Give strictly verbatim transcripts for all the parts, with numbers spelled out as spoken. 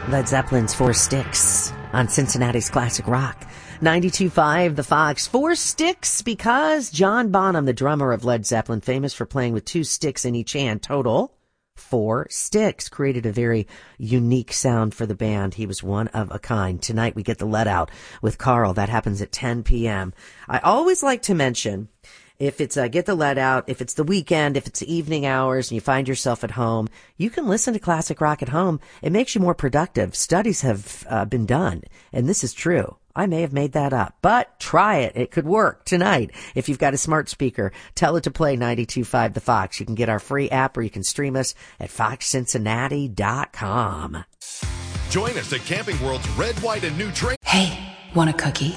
Led Zeppelin's Four Sticks on Cincinnati's Classic Rock. ninety-two point five The Fox. Four sticks because John Bonham, the drummer of Led Zeppelin, famous for playing with two sticks in each hand, total four sticks, created a very unique sound for the band. He was one of a kind. Tonight we get the Let Out with Carl. That happens at ten p.m. I always like to mention, if it's a Get the Let Out, if it's the weekend, if it's the evening hours and you find yourself at home, you can listen to classic rock at home. It makes you more productive. Studies have uh, been done, and this is true. I may have made that up, but try it. It could work tonight. If you've got a smart speaker, tell it to play ninety-two point five The Fox. You can get our free app or you can stream us at fox cincinnati dot com. Join us at Camping World's Red, White, and New Train. Hey, want a cookie?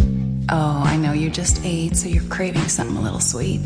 Oh, I know you just ate, so you're craving something a little sweet.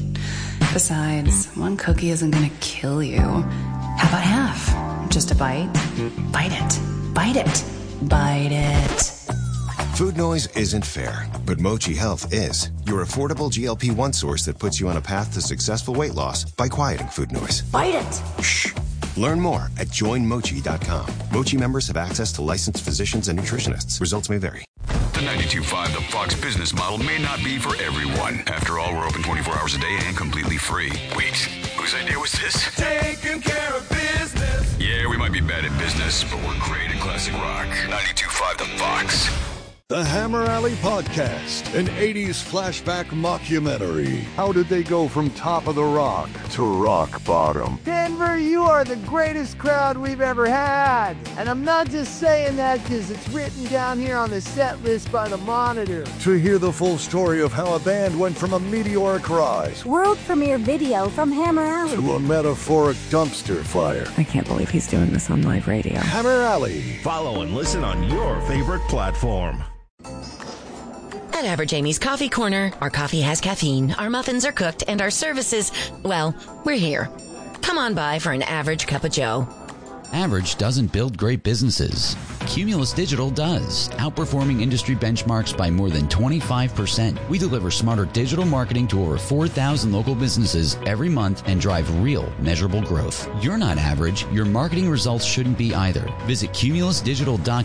Besides, one cookie isn't going to kill you. How about half? Just a bite? Bite it. Bite it. Bite it. Food noise isn't fair, but Mochi Health is. Your affordable G L P one source that puts you on a path to successful weight loss by quieting food noise. Bite it. Shh. Learn more at join mochi dot com. Mochi members have access to licensed physicians and nutritionists. Results may vary. The ninety-two point five The Fox business model may not be for everyone. After all, we're open twenty-four hours a day and completely free. Wait, whose idea was this? Taking care of business. Yeah, we might be bad at business, but we're great at classic rock. ninety-two point five The Fox. The Hammer Alley Podcast, an eighties flashback mockumentary. How did they go from top of the rock to rock bottom? Denver, you are the greatest crowd we've ever had. And I'm not just saying that because it's written down here on the set list by the Monitor. To hear the full story of how a band went from a meteoric rise, world premiere video from Hammer Alley, to a metaphoric dumpster fire. I can't believe he's doing this on live radio. Hammer Alley. Follow and listen on your favorite platform. At Average Amy's Coffee Corner, our coffee has caffeine, our muffins are cooked, and our services, well, we're here. Come on by for an average cup of joe. Average doesn't build great businesses. Cumulus Digital does, outperforming industry benchmarks by more than twenty-five percent. We deliver smarter digital marketing to over four thousand local businesses every month and drive real, measurable growth. You're not average. Your marketing results shouldn't be either. Visit cumulus digital dot